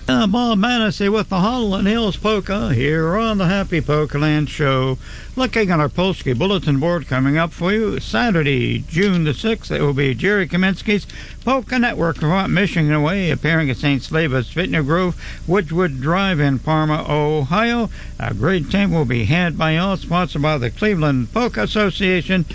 Bob Manessy with the Holland Hills Polka here on the Happy Polka Land Show. Looking at our Polski bulletin board coming up for you Saturday, June the 6th, it will be Jerry Kaminsky's Polka Network from Michigan Way, appearing at St. Slava's Fitner Grove, Woodwood Drive in Parma, Ohio. A great time will be had by all, sponsored by the Cleveland Polka Association.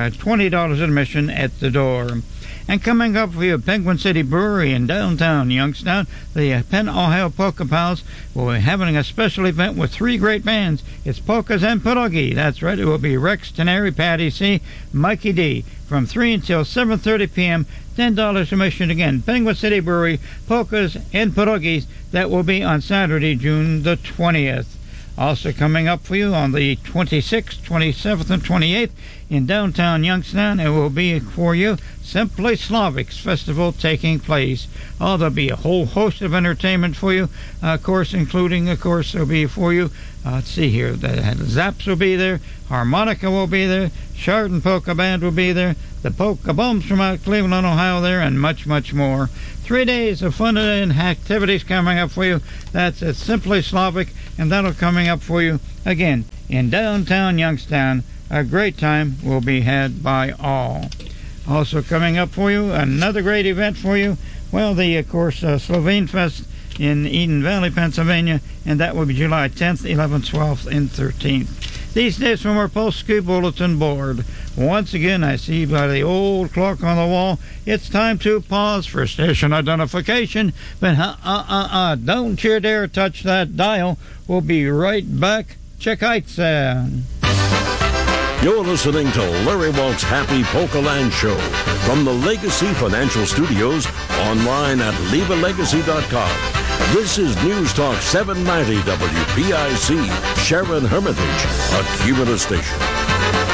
$20 admission at the door. And coming up for you, Penguin City Brewery in downtown Youngstown, the Penn Ohio Polka Pals will be having a special event with three great bands. It's Polkas and Pierogi. That's right, it will be Rex Teneri, Patty C., Mikey D. from 3 until 7:30 p.m., $10 admission again. Penguin City Brewery, Polkas and Pierogis. That will be on Saturday, June the 20th. Also coming up for you on the 26th, 27th, and 28th in downtown Youngstown, it will be for you Simply Slavics Festival taking place. Oh, there'll be a whole host of entertainment for you, of course, including, there'll be for you, let's see here, the Zaps will be there, Harmonica will be there, Chardon Polka Band will be there, the Polka Bums from out Cleveland, Ohio there, and much, much more. 3 days of fun and activities coming up for you. That's at Simply Slavic, and that'll coming up for you, again, in downtown Youngstown. A great time will be had by all. Also coming up for you, another great event for you, well, of course, Slovene Fest in Eden Valley, Pennsylvania, and that will be July 10th, 11th, 12th, and 13th. These days from our Polski bulletin board. Once again, I see by the old clock on the wall, it's time to pause for station identification. But don't you dare touch that dial. We'll be right back. Czekajcie. You're listening to Larry Walt's Happy Polka Land Show from the Legacy Financial Studios, online at LevaLegacy.com. This is News Talk 790 WPIC, Sharon Hermitage, a Cumulus station.